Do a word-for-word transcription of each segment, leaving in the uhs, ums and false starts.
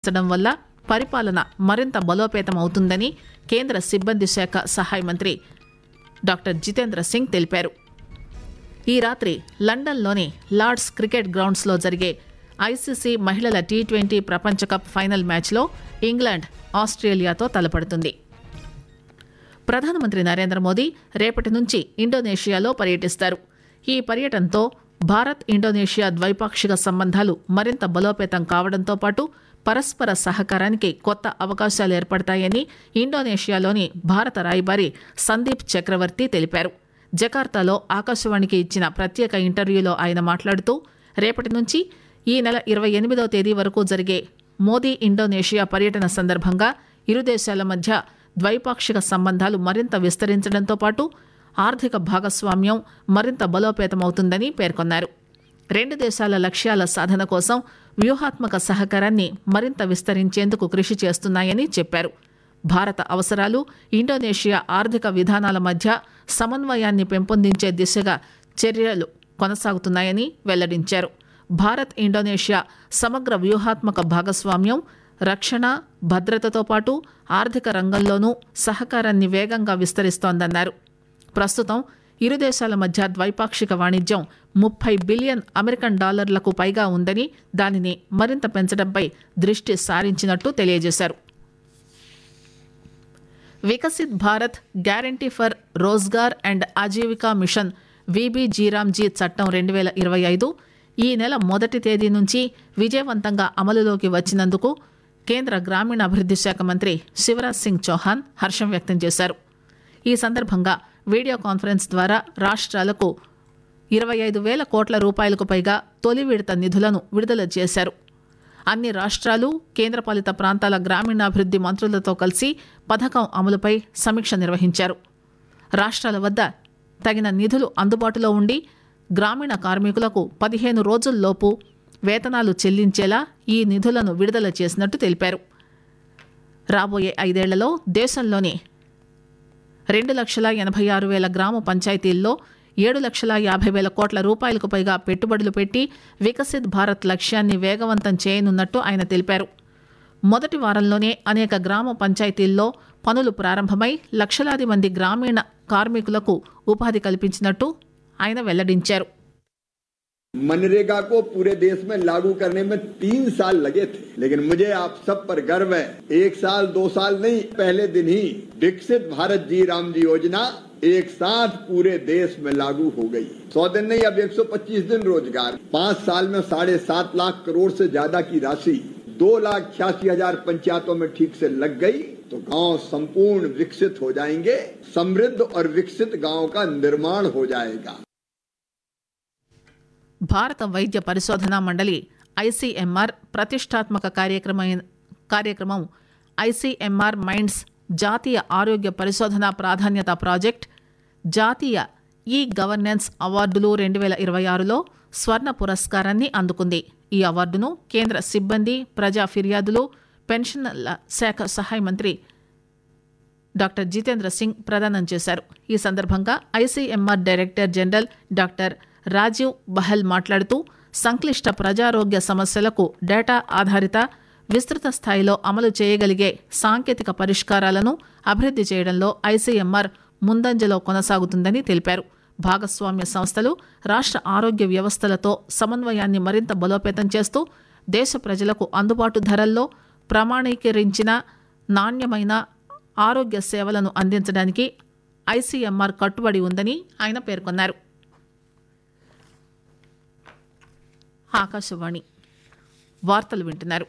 పెంచడం వల్ల పరిపాలన మరింత బలోపేతం అవుతుందని కేంద్ర సిబ్బంది శాఖ సహాయ మంత్రి డాక్టర్ జితేంద్ర సింగ్ తెలిపారు. ఈ రాత్రి లండన్లోని లార్డ్స్ క్రికెట్ గ్రౌండ్స్లో జరిగే ఐసీసీ మహిళల టీ ట్వంటీ ప్రపంచ కప్ ఫైనల్ మ్యాచ్లో ఇంగ్లాండ్ ఆస్ట్రేలియాతో తలపడుతుంది. ప్రధానమంత్రి నరేంద్ర మోదీ రేపటి నుంచి ఇండోనేషియాలో పర్యటిస్తారు. ఈ పర్యటనతో భారత్ ఇండోనేషియా ద్వైపాక్షిక సంబంధాలు మరింత బలోపేతం కావడంతో పాటు పరస్పర సహకారానికి కొత్త అవకాశాలు ఏర్పడతాయని ఇండోనేషియాలోని భారత రాయబారి సందీప్ చక్రవర్తి తెలిపారు. జకార్తాలో ఆకాశవాణికి ఇచ్చిన ప్రత్యేక ఇంటర్వ్యూలో ఆయన మాట్లాడుతూ రేపటి నుంచి ఈ నెల ఇరవై ఎనిమిదవ తేదీ వరకు జరిగే మోదీ ఇండోనేషియా పర్యటన సందర్భంగా ఇరు దేశాల మధ్య ద్వైపాక్షిక సంబంధాలు మరింత విస్తరించడంతో పాటు ఆర్థిక భాగస్వామ్యం మరింత బలోపేతమవుతుందని పేర్కొన్నారు. రెండు దేశాల లక్ష్యాల సాధన కోసం వ్యూహాత్మక సహకారాన్ని మరింత విస్తరించేందుకు కృషి చేస్తున్నాయని చెప్పారు. భారత అవసరాలు ఇండోనేషియా ఆర్థిక విధానాల మధ్య సమన్వయాన్ని పెంపొందించే దిశగా చర్యలు కొనసాగుతున్నాయని వెల్లడించారు. భారత్ ఇండోనేషియా సమగ్ర వ్యూహాత్మక భాగస్వామ్యం రక్షణ భద్రతతో పాటు ఆర్థిక రంగంలోనూ సహకారాన్ని వేగంగా విస్తరిస్తోందన్నారు. ప్రస్తుతం ఇరు దేశాల మధ్య ద్వైపాక్షిక వాణిజ్యం ముప్పై బిలియన్ అమెరికన్ డాలర్లకు పైగా ఉందని దానిని మరింత పెంచడంపై దృష్టి సారించినట్టు తెలియజేశారు. Viksit Bharat guarantee for Rozgar and Aajeevika machine VB-G RAM G చట్టం రెండు వేల ఇరవై ఐదు ఈ నెల మొదటి తేదీ నుంచి విజయవంతంగా అమలులోకి వచ్చినందుకు కేంద్ర గ్రామీణాభివృద్ది శాఖ మంత్రి శివరాజ్ సింగ్ చౌహాన్ హర్షం వ్యక్తం చేశారు. ఈ సందర్భంగా వీడియో కాన్ఫరెన్స్ ద్వారా రాష్ట్రాలకు ఇరవై ఐదు వేల కోట్ల రూపాయలకు పైగా తొలి విడత నిధులను విడుదల చేశారు. అన్ని రాష్ట్రాలు కేంద్రపాలిత ప్రాంతాల గ్రామీణాభివృద్ది మంత్రులతో కలిసి పథకం అమలుపై సమీక్ష నిర్వహించారు. రాష్ట్రాల వద్ద తగిన నిధులు అందుబాటులో ఉండి గ్రామీణ కార్మికులకు పదిహేను రోజుల్లోపు వేతనాలు చెల్లించేలా ఈ నిధులను విడుదల చేసినట్టు తెలిపారు. రాబోయే ఐదేళ్లలో దేశంలోని రెండు లక్షల ఎనభై ఆరు వేల గ్రామ పంచాయతీల్లో ఏడు లక్షల యాభై వేల కోట్ల రూపాయలకు పైగా పెట్టుబడులు పెట్టి వికసిత్ భారత్ లక్ష్యాన్ని వేగవంతం చేయనున్నట్టు ఆయన తెలిపారు. మొదటి వారంలోనే అనేక గ్రామ పంచాయతీల్లో పనులు ప్రారంభమై లక్షలాది మంది గ్రామీణ కార్మికులకు ఉపాధి కల్పించినట్టు ఆయన వెల్లడించారు. मनरेगा को पूरे देश में लागू करने में तीन साल लगे थे, लेकिन मुझे आप सब पर गर्व है, एक साल दो साल नहीं, पहले दिन ही विकसित भारत जी राम जी योजना एक साथ पूरे देश में लागू हो गई. सौ दिन नहीं, अब एक सौ पच्चीस दिन रोजगार, पाँच साल में साढ़े सात लाख करोड़ से ज्यादा की राशि दो लाख छियासी हजार पंचायतों में ठीक से लग गई, तो गांव संपूर्ण विकसित हो जाएंगे. समृद्ध और विकसित गांव का निर्माण हो जाएगा. భారత వైద్య పరిశోధనా మండలి ఐసీఎంఆర్ ప్రతిష్టాత్మక కార్యక్రమం కార్యక్రమం ఐసీఎంఆర్ మైండ్స్ జాతీయ ఆరోగ్య పరిశోధన ప్రాధాన్యత ప్రాజెక్ట్ జాతీయ ఈ గవర్నెన్స్ అవార్డులు రెండు వేల ఇరవై ఆరులో స్వర్ణ పురస్కారాన్ని అందుకుంది. ఈ అవార్డును కేంద్ర సిబ్బంది ప్రజా ఫిర్యాదులు పెన్షన్ల శాఖ సహాయ మంత్రి డాక్టర్ జితేంద్ర సింగ్ ప్రదానం చేశారు. ఈ సందర్భంగా ICMR director general doctor Rajiv Bahl మాట్లాడుతూ సంక్లిష్ట ప్రజారోగ్య సమస్యలకు డేటా ఆధారిత విస్తృత స్థాయిలో అమలు చేయగలిగే సాంకేతిక పరిష్కారాలను అభివృద్ది చేయడంలో ఐసీఎంఆర్ ముందంజలో కొనసాగుతుందని తెలిపారు. భాగస్వామ్య సంస్థలు రాష్ట్ర ఆరోగ్య వ్యవస్థలతో సమన్వయాన్ని మరింత బలోపేతం చేస్తూ దేశ ప్రజలకు అందుబాటు ధరల్లో ప్రామాణీకరించిన నాణ్యమైన ఆరోగ్య సేవలను అందించడానికి ఐసీఎంఆర్ కట్టుబడి ఉందని ఆయన పేర్కొన్నారు. ఆకాశవాణి వార్తలు వింటున్నారు.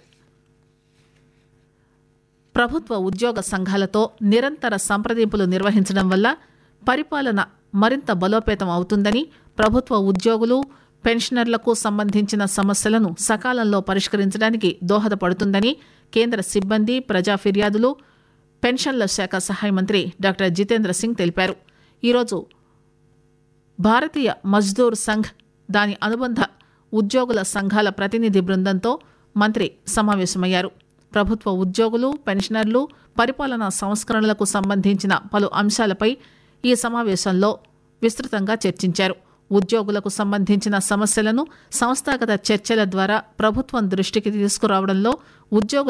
ప్రభుత్వ ఉద్యోగ సంఘాలతో నిరంతర సంప్రదింపులు నిర్వహించడం వల్ల పరిపాలన మరింత బలోపేతం అవుతుందని, ప్రభుత్వ ఉద్యోగులు పెన్షనర్లకు సంబంధించిన సమస్యలను సకాలంలో పరిష్కరించడానికి దోహదపడుతుందని కేంద్ర సిబ్బంది ప్రజా ఫిర్యాదులు పెన్షన్ల శాఖ సహాయ మంత్రి డాక్టర్ జితేంద్ర సింగ్ తెలిపారు. ఈరోజు భారతీయ మజ్దూర్ సంఘ్ దాని అనుబంధ ఉద్యోగుల సంఘాల ప్రతినిధి బృందంతో మంత్రి సమావేశమయ్యారు. ప్రభుత్వ ఉద్యోగులు పెన్షనర్లు పరిపాలనా సంస్కరణలకు సంబంధించిన పలు అంశాలపై ఈ సమావేశంలో విస్తృతంగా చర్చించారు. ఉద్యోగులకు సంబంధించిన సమస్యలను సంస్థాగత చర్చల ద్వారా ప్రభుత్వం దృష్టికి తీసుకురావడంలో ఉద్యోగుల